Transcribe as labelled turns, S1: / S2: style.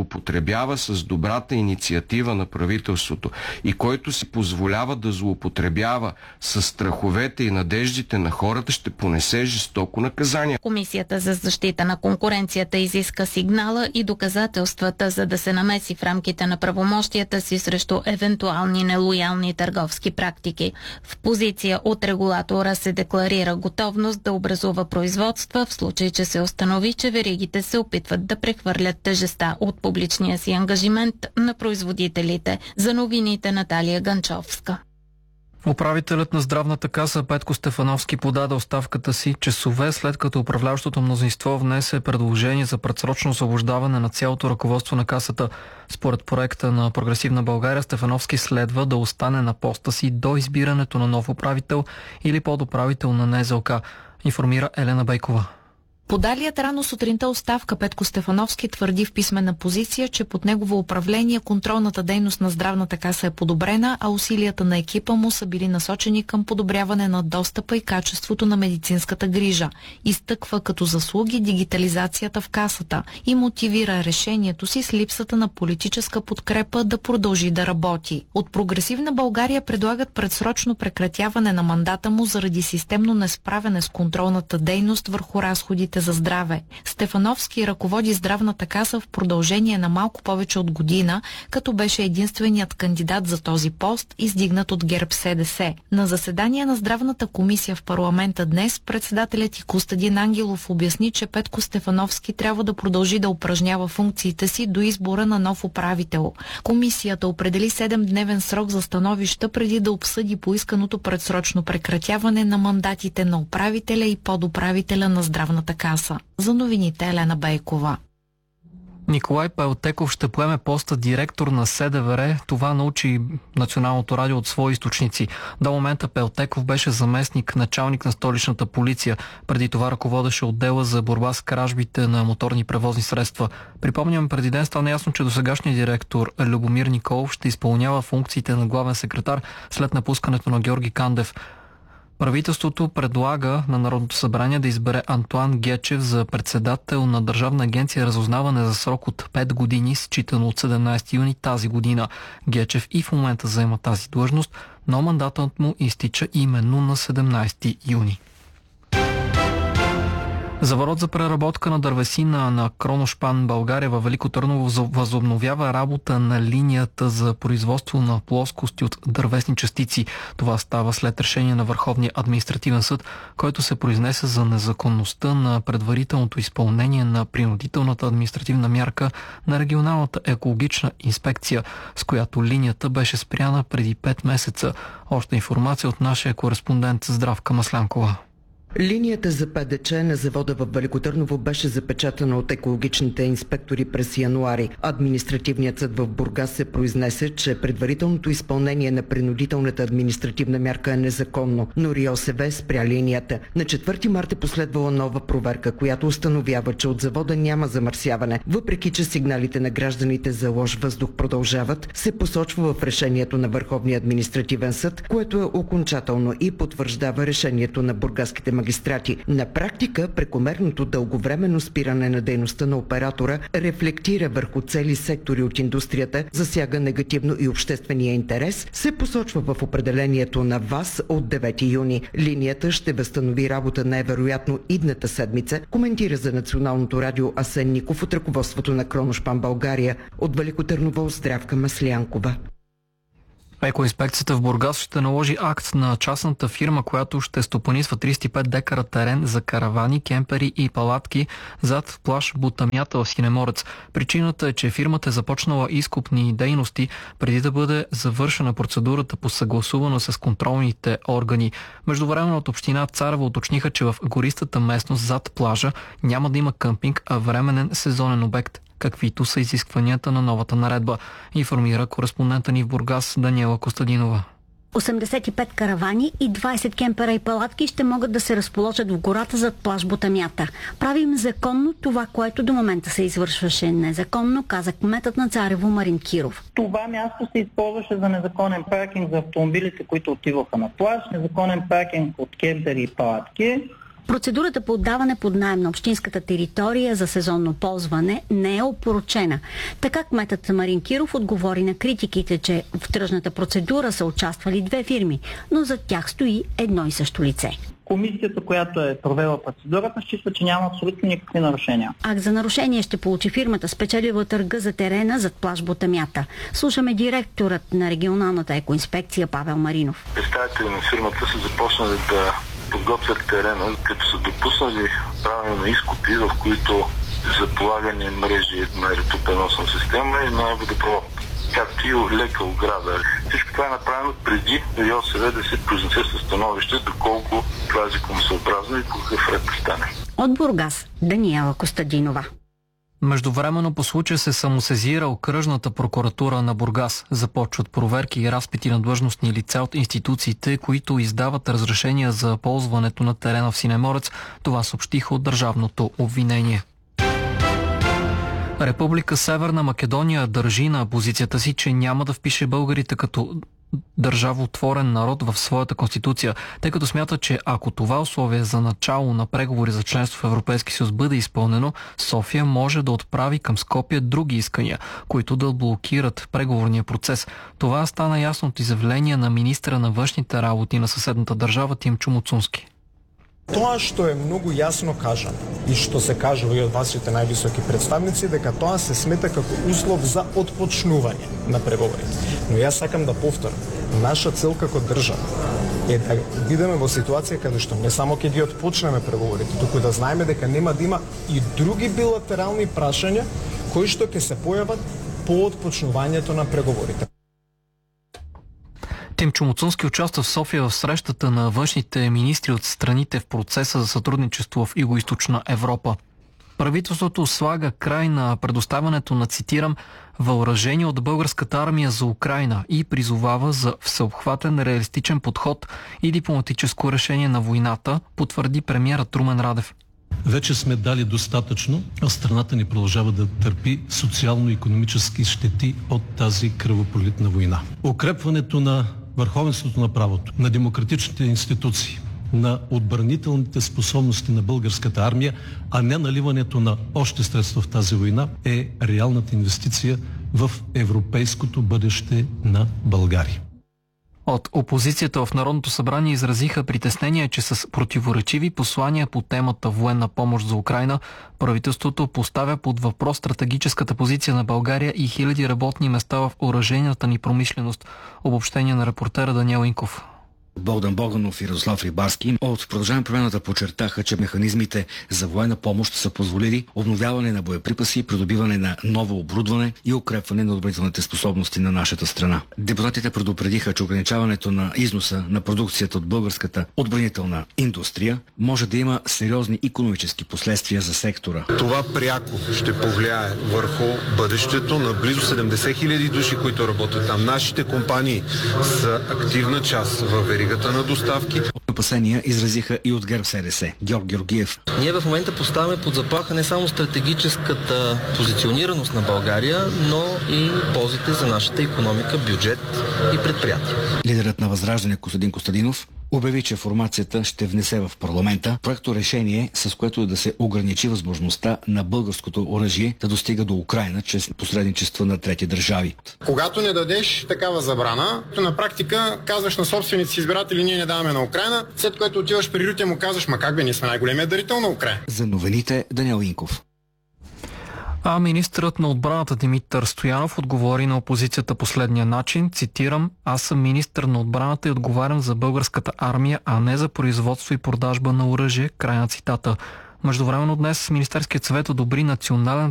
S1: злоупотребява с добрата инициатива на правителството и който си позволява да злоупотребява с страховете и надеждите на хората, ще понесе жестоко наказание.
S2: Комисията за защита на конкуренцията изиска сигнала и доказателствата, за да се намеси в рамките на правомощията си срещу евентуални нелоялни търговски практики. В позиция от регулатора се декларира готовност да образува производства в случай, че се установи, че веригите се опитват да прехвърлят тежеста от публичния си ангажимент на производителите. За новините Наталия Ганчовска.
S3: Управителят на здравната каса Петко Стефановски подаде оставката си часове след като управляващото мнозинство внесе предложение за предсрочно освобождаване на цялото ръководство на касата. Според проекта на Прогресивна България, Стефановски следва да остане на поста си до избирането на нов управител или подуправител на НЗОК, информира Елена Бейкова.
S4: Подалият рано сутринта оставка Петко Стефановски твърди в писмена позиция, че под негово управление контролната дейност на здравната каса е подобрена, а усилията на екипа му са били насочени към подобряване на достъпа и качеството на медицинската грижа. Изтъква като заслуги дигитализацията в касата и мотивира решението си с липсата на политическа подкрепа да продължи да работи. От Прогресивна България предлагат предсрочно прекратяване на мандата му заради системно несправене с контролната дейност върху разходите за здраве. Стефановски ръководи здравната каса в продължение на малко повече от година, като беше единственият кандидат за този пост, издигнат от ГЕРБ-СДС. На заседание на здравната комисия в парламента днес председателят и Костадин Ангелов обясни, че Петко Стефановски трябва да продължи да упражнява функциите си до избора на нов управител. Комисията определи 7-дневен срок за становища преди да обсъди поисканото предсрочно прекратяване на мандатите на управителя и подуправителя на здравната каса. За новините Елена Бейкова.
S3: Николай Пелтеков ще поеме поста директор на СДВР. Това научи Националното радио от свои източници. До момента Пелтеков беше заместник началник на столичната полиция. Преди това ръководеше отдела за борба с кражбите на моторни превозни средства. Припомням, преди ден стана ясно, че досегашният директор Любомир Николов ще изпълнява функциите на главен секретар след напускането на Георги Кандев. Правителството предлага на Народното събрание да избере Антоан Гечев за председател на Държавна агенция разузнаване за срок от 5 години, считано от 17 юни тази година. Гечев и в момента заема тази длъжност, но мандатът му изтича именно на 17 юни. Завод за преработка на дървесина на Кроношпан България във Велико Търново възобновява работа на линията за производство на плоскости от дървесни частици. Това става след решение на Върховния административен съд, който се произнесе за незаконността на предварителното изпълнение на принудителната административна мярка на регионалната екологична инспекция, с която линията беше спряна преди 5 месеца. Още информация от нашия кореспондент Здравка Маслянкова.
S5: Линията за ПДЧ на завода в Велико Търново беше запечатана от екологичните инспектори през януари. Административният съд в Бургас се произнесе, че предварителното изпълнение на принудителната административна мярка е незаконно, но РИОСВ спря линията. На 4 марта последвала нова проверка, която установява, че от завода няма замърсяване. Въпреки че сигналите на гражданите за лош въздух продължават, се посочва в решението на Върховния административен съд, което е окончателно и потвърждава решението на бургаските магистрати. На практика, прекомерното дълговременно спиране на дейността на оператора рефлектира върху цели сектори от индустрията, засяга негативно и обществения интерес, се посочва в определението на ВАС от 9 юни. Линията ще възстанови работа най-вероятно идната седмица, коментира за Националното радио Асен Ников от ръководството на Кроношпан България. От Велико Търново Здравка Маслянкова.
S3: Екоинспекцията в Бургас ще наложи акт на частната фирма, която ще стопанисва 35 декара терен за каравани, кемпери и палатки зад плаж Бутамята в Синеморец. Причината е, че фирмата е започнала изкопни дейности преди да бъде завършена процедурата по съгласуване с контролните органи. Междувременно от община Царево уточниха, че в гористата местност зад плажа няма да има къмпинг, а временен сезонен обект, каквито са изискванията на новата наредба, информира кореспондента ни в Бургас Даниела Костадинова.
S6: 85 каравани и 20 кемпера и палатки ще могат да се разположат в гората зад плаж Бутамята. Правим законно това, което до момента се извършваше незаконно, каза кметът на Царево Марин Киров.
S7: Това място се използваше за незаконен паркинг за автомобилите, които отиваха на плаж, незаконен паркинг от кемпери и палатки.
S6: Процедурата по отдаване под наем на общинската територия за сезонно ползване не е опорочена. Така кметът Марин Киров отговори на критиките, че в тръжната процедура са участвали две фирми, но зад тях стои едно и също лице.
S7: Комисията, която е провела процедурата, счита, че няма абсолютно никакви нарушения.
S6: Акт за нарушение ще получи фирмата, спечелила търга за терена зад плаж Ботамята. Слушаме директорът на регионалната екоинспекция Павел Маринов.
S8: Представители на фирмата са започнали да подготвят терена, като са допуснали правене на изкопи, в които за полагане мрежи на електропреносна система и на водопровод, както и лека ограда. Всичко това е направено преди РИОСВ да се произнесе със становище, доколко това е законосъобразно и по какъв ред да стане.
S6: От Бургас, Даниела Костадинова.
S3: Междувременно по случая се самосезира окръжната прокуратура на Бургас. Започват проверки и разпити на длъжностни лица от институциите, които издават разрешения за ползването на терена в Синеморец. Това съобщиха от държавното обвинение. Република Северна Македония държи на позицията си, че няма да впише българите като държавотворен народ в своята конституция, тъй като смята, че ако това условие за начало на преговори за членство в Европейски съюз бъде изпълнено, София може да отправи към Скопие други искания, които да блокират преговорния процес. Това стана ясно от изявление на министра на външните работи на съседната държава Тимчо Муцунски.
S9: Тоа што е многу јасно кажано и што се кажува и од вашите највисоки представници, дека тоа се смета како услов за отпочнување на преговорите. Но јас сакам да повторам, наша цел како држава е да бидеме во ситуација каде што не само ќе ги отпочнеме преговорите, туку да знаеме дека нема да има и други билатерални прашања кои што ќе се појават по отпочнувањето на преговорите.
S3: Тимчо Муцунски участва в София в срещата на външните министри от страните в процеса за сътрудничество в Югоизточна Европа. Правителството слага край на предоставянето на, цитирам, въоръжение от българската армия за Украйна и призовава за всеобхватен реалистичен подход и дипломатическо решение на войната, потвърди премиерът Румен Радев.
S10: Вече сме дали достатъчно, а страната ни продължава да търпи социално-икономически щети от тази кръвопролитна война. Укрепването на върховенството на правото, на демократичните институции, на отбранителните способности на българската армия, а не наливането на още средства в тази война, е реалната инвестиция в европейското бъдеще на България.
S3: От опозицията в Народното събрание изразиха притеснение, че с противоречиви послания по темата военна помощ за Украйна, правителството поставя под въпрос стратегическата позиция на България и хиляди работни места в оръжейната ни промишленост. Обобщение на репортера Даниел Инков.
S11: Богдан Богданов и Радослав Рибарски от Продължаваме промяната подчертаха, че механизмите за военна помощ са позволили обновяване на боеприпаси, придобиване на ново оборудване и укрепване на отбранителните способности на нашата страна. Депутатите предупредиха, че ограничаването на износа на продукцията от българската отбранителна индустрия може да има сериозни икономически последствия за сектора.
S12: Това пряко ще повлияе върху бъдещето на близо 70 хиляди души, които работят там. Нашите компании са активна част в веригата на доставки.
S11: Опасения изразиха и от ГЕРБ СДС. Георг Георгиев.
S13: Ние в момента поставяме под заплаха не само стратегическата позиционираност на България, но и ползите за нашата икономика, бюджет и предприятия.
S11: Лидерът на Възраждане Костадин Костадинов обяви, че формацията ще внесе в парламента проекто решение, с което да се ограничи възможността на българското оръжие да достига до Украйна чрез посредничество на трети държави.
S14: Когато не дадеш такава забрана, на практика казваш на собствените си избиратели, ние не даваме на Украйна, след което отиваш при Рюте му казваш, ма как бе, ние сме най-големият дарител на Украйна.
S11: За новините Даниел Инков.
S3: А министърът на отбраната Димитър Стоянов отговори на опозицията последния начин, цитирам: "Аз съм министър на отбраната и отговарям за българската армия, а не за производство и продажба на оръжие", край на цитата. Междувременно днес Министерският съвет одобри Национален